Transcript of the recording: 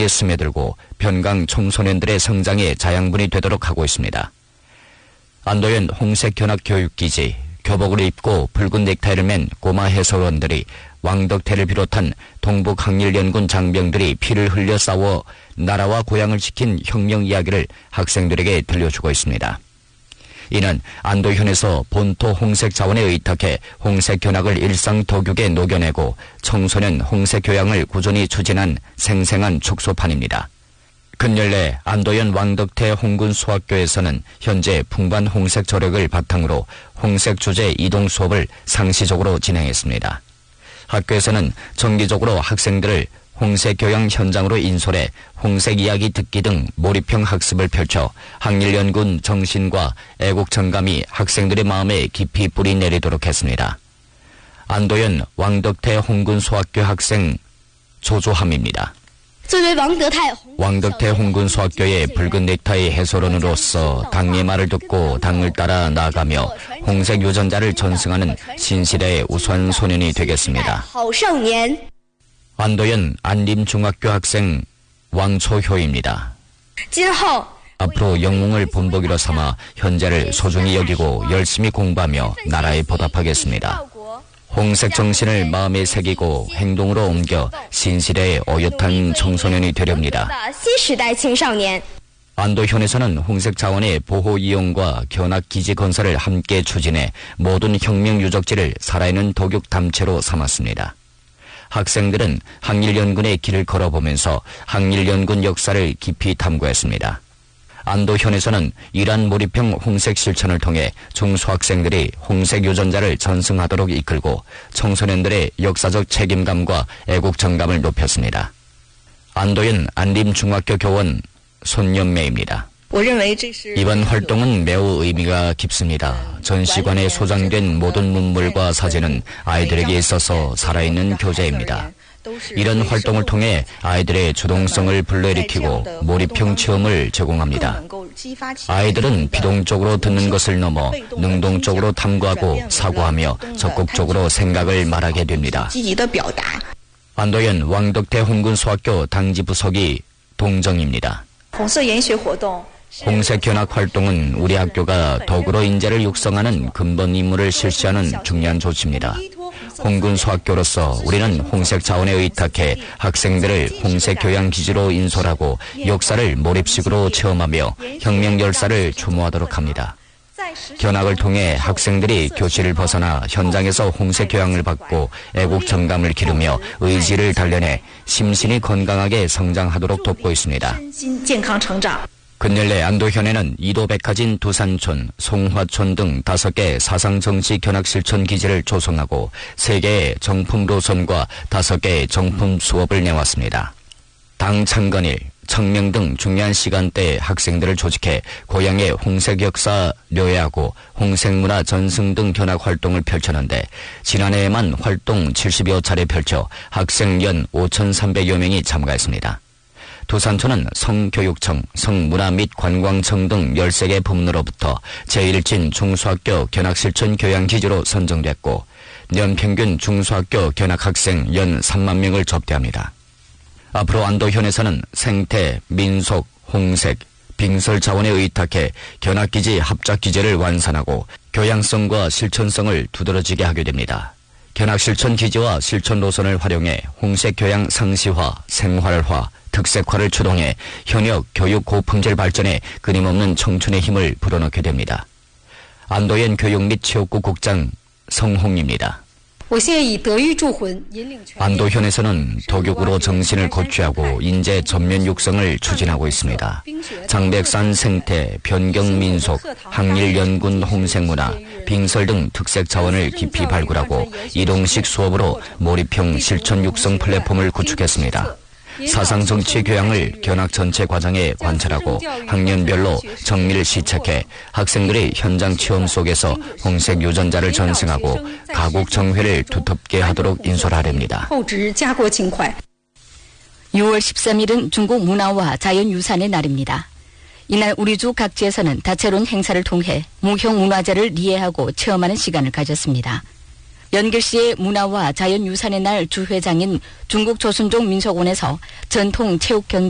활동에 스며들고 변강 청소년들의 성장의 자양분이 되도록 하고 있습니다. 안도현 홍색견학교육기지, 교복을 입고 붉은 넥타이를 맨 꼬마 해설원들이 왕덕태를 비롯한 동북 항일연군 장병들이 피를 흘려 싸워 나라와 고향을 지킨 혁명 이야기를 학생들에게 들려주고 있습니다. 이는 안도현에서 본토 홍색 자원에 의탁해 홍색 견학을 일상 도교에 녹여내고 청소년 홍색 교양을 꾸준히 추진한 생생한 축소판입니다. 근열내 안도현 왕덕태 홍군 수학교에서는 현재 풍부한 홍색 저력을 바탕으로 홍색 주제 이동 수업을 상시적으로 진행했습니다. 학교에서는 정기적으로 학생들을 홍색 교양 현장으로 인솔해 홍색 이야기 듣기 등 몰입형 학습을 펼쳐 항일연군 정신과 애국 정감이 학생들의 마음에 깊이 뿌리 내리도록 했습니다. 안도현 왕덕태 홍군 수학교 학생 조조함입니다. 왕덕태 홍군 수학교의 붉은 넥타이 해설원으로서 당의 말을 듣고 당을 따라 나아가며 홍색 유전자를 전승하는 신시대의 우수한 소년이 되겠습니다. 안도현 안림중학교 학생 왕초효입니다. 앞으로 영웅을 본보기로 삼아 현재를 소중히 여기고 열심히 공부하며 나라에 보답하겠습니다. 홍색 정신을 마음에 새기고 행동으로 옮겨 신시대의 어엿한 청소년이 되렵니다. 안도현에서는 홍색 자원의 보호 이용과 견학기지 건설을 함께 추진해 모든 혁명 유적지를 살아있는 도육 담채로 삼았습니다. 학생들은 항일연군의 길을 걸어보면서 항일연군 역사를 깊이 탐구했습니다. 안도현에서는 이러한 몰입형 홍색 실천을 통해 중수학생들이 홍색 유전자를 전승하도록 이끌고 청소년들의 역사적 책임감과 애국정감을 높였습니다. 안도현 안림중학교 교원 손연매입니다. 이번 활동은 매우 의미가 깊습니다. 전시관에 소장된 모든 문물과 사진은 아이들에게 있어서 살아있는 교재입니다. 이런 활동을 통해 아이들의 주동성을 불러일으키고 몰입형 체험을 제공합니다. 아이들은 비동적으로 듣는 것을 넘어 능동적으로 탐구하고 사고하며 적극적으로 생각을 말하게 됩니다. 안도현 왕덕태 홍군 수학교 당지부석이 동정입니다. 홍색 견학 활동은 우리 학교가 덕으로 인재를 육성하는 근본 임무를 실시하는 중요한 조치입니다. 홍군 수학교로서 우리는 홍색 자원에 의탁해 학생들을 홍색 교양 기지로 인솔하고 역사를 몰입식으로 체험하며 혁명 열사를 추모하도록 합니다. 견학을 통해 학생들이 교실을 벗어나 현장에서 홍색 교양을 받고 애국 정감을 기르며 의지를 단련해 심신이 건강하게 성장하도록 돕고 있습니다. 근열내 안도현에는 이도백화진 두산촌, 송화촌 등 5개 사상정치 견학실천 기지를 조성하고 3개의 정품 노선과 5개의 정품 수업을 내왔습니다. 당 창건일, 청명 등 중요한 시간대에 학생들을 조직해 고향의 홍색 역사 료해하고 홍색 문화 전승 등 견학 활동을 펼쳤는데 지난해에만 활동 70여 차례 펼쳐 학생 연 5,300여 명이 참가했습니다. 두산촌은 성교육청, 성문화 및 관광청 등 13개 부문으로부터 제1진 중수학교 견학실천 교양기지로 선정됐고 연평균 중수학교 견학학생 연 3만 명을 접대합니다. 앞으로 안도현에서는 생태, 민속, 홍색, 빙설 자원에 의탁해 견학기지 합작기제를 완산하고 교양성과 실천성을 두드러지게 하게 됩니다. 견학실천 기지와 실천 노선을 활용해 홍색 교양 상시화, 생활화, 특색화를 추동해 현역 교육 고품질 발전에 끊임없는 청춘의 힘을 불어넣게 됩니다. 안도현 교육 및 체육부 국장 성홍입니다. 안도현에서는 도교구로 정신을 고취하고 인재 전면 육성을 추진하고 있습니다. 장백산 생태, 변경민속, 항일연군 홍색문화, 빙설 등 특색 자원을 깊이 발굴하고 이동식 수업으로 몰입형 실천 육성 플랫폼을 구축했습니다. 사상정치 교양을 견학 전체 과정에 관찰하고 학년별로 정밀 시책해 학생들의 현장 체험 속에서 홍색 유전자를 전승하고 가국 정회를 두텁게 하도록 인솔하렵니다. 6월 13일은 중국 문화와 자연유산의 날입니다. 이날 우리 주 각지에서는 다채로운 행사를 통해 무형 문화재를 이해하고 체험하는 시간을 가졌습니다. 연길시의 문화와 자연유산의 날 주회장인 중국 조순종 민속원에서 전통 체육 경기